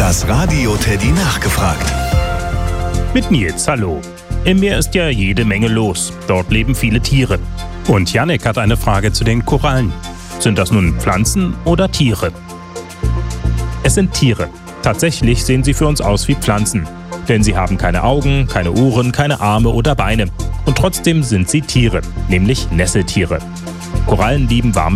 Das Radio Teddy nachgefragt. Mit Nils, hallo. Im Meer ist ja jede Menge los. Dort leben viele Tiere. Und Jannik hat eine Frage zu den Korallen. Sind das nun Pflanzen oder Tiere? Es sind Tiere. Tatsächlich sehen sie für uns aus wie Pflanzen. Denn sie haben keine Augen, keine Ohren, keine Arme oder Beine. Und trotzdem sind sie Tiere, nämlich Nesseltiere. Korallen lieben warme